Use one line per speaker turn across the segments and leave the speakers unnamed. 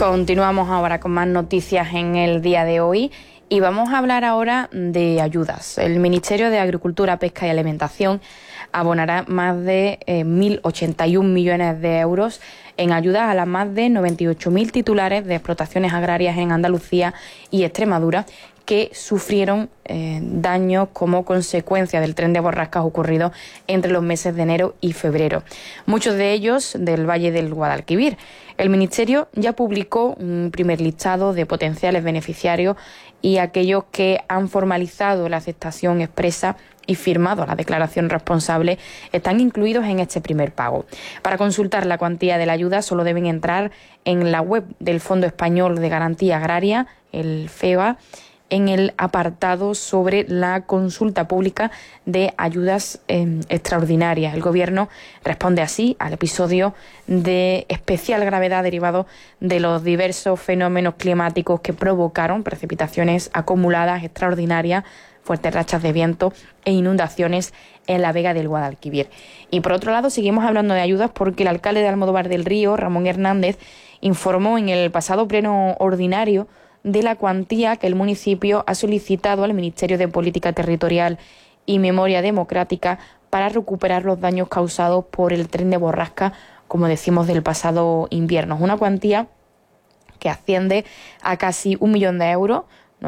Continuamos ahora con más noticias en el día de hoy y vamos a hablar ahora de ayudas. El Ministerio de Agricultura, Pesca y Alimentación abonará más de 1.081 millones de euros en ayudas a las más de 98.000 titulares de explotaciones agrarias en Andalucía y Extremadura que sufrieron daños como consecuencia del tren de borrascas ocurrido entre los meses de enero y febrero. Muchos de ellos del Valle del Guadalquivir. El Ministerio ya publicó un primer listado de potenciales beneficiarios y aquellos que han formalizado la aceptación expresa y firmado la declaración responsable están incluidos en este primer pago. Para consultar la cuantía de la ayuda solo deben entrar en la web del Fondo Español de Garantía Agraria, el FEGA, en el apartado sobre la consulta pública de ayudas extraordinarias. El Gobierno responde así al episodio de especial gravedad derivado de los diversos fenómenos climáticos que provocaron precipitaciones acumuladas extraordinarias, fuertes rachas de viento e inundaciones en la Vega del Guadalquivir. Y por otro lado, seguimos hablando de ayudas porque el alcalde de Almodóvar del Río, Ramón Hernández, informó en el pasado pleno ordinario de la cuantía que el municipio ha solicitado al Ministerio de Política Territorial y Memoria Democrática para recuperar los daños causados por el tren de borrasca, como decimos, del pasado invierno. Es una cuantía que asciende a casi 1 millón de euros,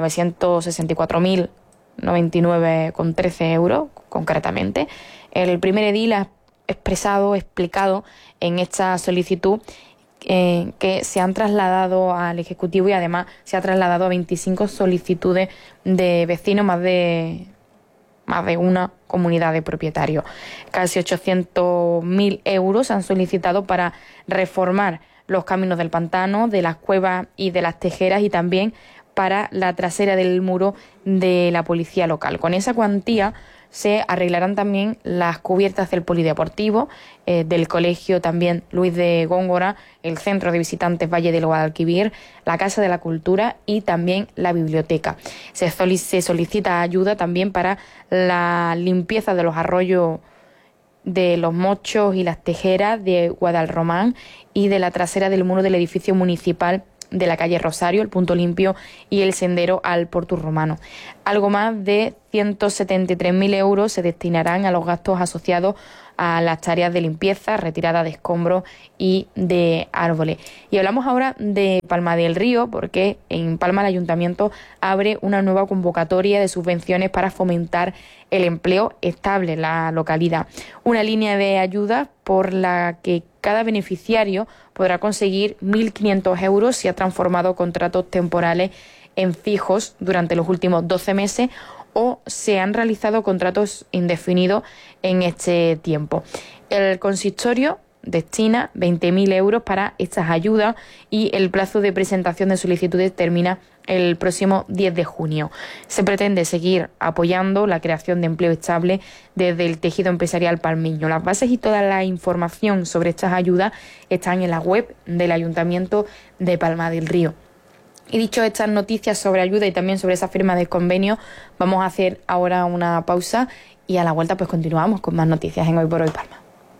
964.099,13 euros concretamente. El primer edil ha explicado en esta solicitud que se han trasladado al Ejecutivo y además se ha trasladado a 25 solicitudes de vecinos, más de una comunidad de propietarios. Casi 800.000 euros se han solicitado para reformar los caminos del pantano, de las cuevas y de las tejeras y también para la trasera del muro de la policía local. Con esa cuantía se arreglarán también las cubiertas del polideportivo, del colegio también Luis de Góngora, el centro de visitantes Valle del Guadalquivir, la Casa de la Cultura y también la biblioteca. Se solicita ayuda también para la limpieza de los arroyos de los Mochos y las Tejeras de Guadalromán y de la trasera del muro del edificio municipal de la calle Rosario, el Punto Limpio y el sendero al Portus Romano. Algo más de 173.000 euros se destinarán a los gastos asociados a las tareas de limpieza, retirada de escombros y de árboles. Y hablamos ahora de Palma del Río, porque en Palma el Ayuntamiento abre una nueva convocatoria de subvenciones para fomentar el empleo estable en la localidad. Una línea de ayuda por la que cada beneficiario podrá conseguir 1.500 euros si ha transformado contratos temporales en fijos durante los últimos 12 meses o se han realizado contratos indefinidos en este tiempo. El consistorio destina 20.000 euros para estas ayudas y el plazo de presentación de solicitudes termina el próximo 10 de junio. Se pretende seguir apoyando la creación de empleo estable desde el tejido empresarial palmeño. Las bases y toda la información sobre estas ayudas están en la web del Ayuntamiento de Palma del Río. Y dicho estas noticias sobre ayuda y también sobre esa firma de convenio, vamos a hacer ahora una pausa y a la vuelta pues continuamos con más noticias en Hoy por Hoy Palma.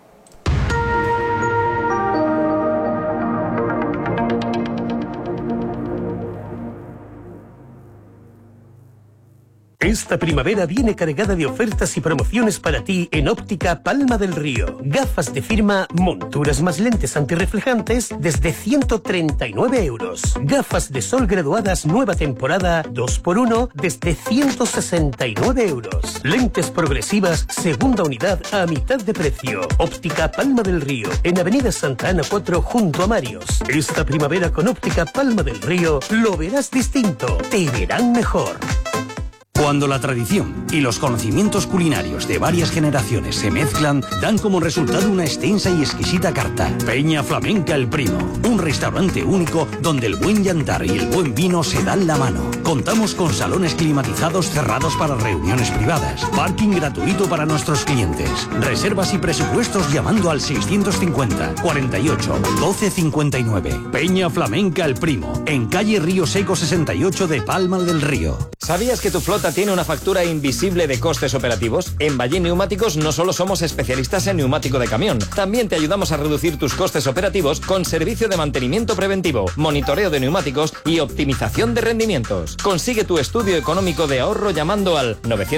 Esta primavera viene cargada de ofertas y promociones para ti en Óptica Palma del Río. Gafas de firma, monturas más lentes antirreflejantes desde 139 euros. Gafas de sol graduadas nueva temporada 2x1 desde 169 euros. Lentes progresivas segunda unidad a mitad de precio. Óptica Palma del Río en Avenida Santa Ana 4 junto a Marios. Esta primavera con Óptica Palma del Río lo verás distinto. Te verán mejor.
Cuando la tradición y los conocimientos culinarios de varias generaciones se mezclan, dan como resultado una extensa y exquisita carta. Peña Flamenca El Primo, un restaurante único donde el buen yantar y el buen vino se dan la mano. Contamos con salones climatizados cerrados para reuniones privadas, parking gratuito para nuestros clientes, reservas y presupuestos llamando al 650 48 12 59. Peña Flamenca El Primo, en calle Río Seco 68 de Palma del Río.
¿Sabías que tu flota flota tiene una factura invisible de costes operativos? En Ballín Neumáticos no solo somos especialistas en neumático de camión, también te ayudamos a reducir tus costes operativos con servicio de mantenimiento preventivo, monitoreo de neumáticos y optimización de rendimientos. Consigue tu estudio económico de ahorro llamando al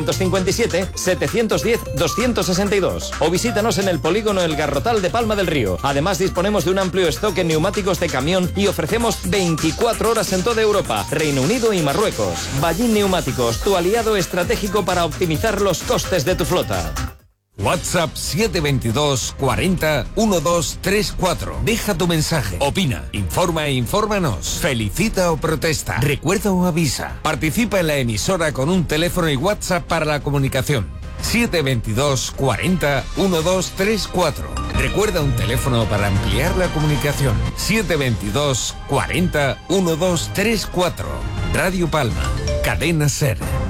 957-710-262 o visítanos en el polígono El Garrotal de Palma del Río. Además, disponemos de un amplio stock en neumáticos de camión y ofrecemos 24 horas en toda Europa, Reino Unido y Marruecos. Ballín Neumáticos, tu aliado estratégico para optimizar los costes de tu flota.
WhatsApp 722 40 1234. Deja tu mensaje. Opina, informa e infórmanos. Felicita o protesta. Recuerda o avisa. Participa en la emisora con un teléfono y WhatsApp para la comunicación. 722 40 1234. Recuerda un teléfono para ampliar la comunicación. 722 40 1234. Radio Palma. Cadena SER.